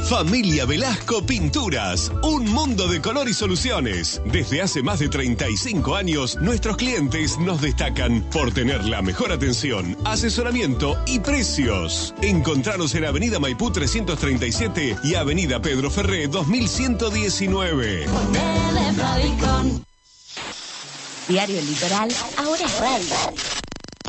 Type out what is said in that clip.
Familia Velasco Pinturas, un mundo de color y soluciones. Desde hace más de 35 años, nuestros clientes nos destacan por tener la mejor atención, asesoramiento y precios. Encontranos en Avenida Maipú 337 y Avenida Pedro Ferré 2119. Diario El Litoral, ahora es radio.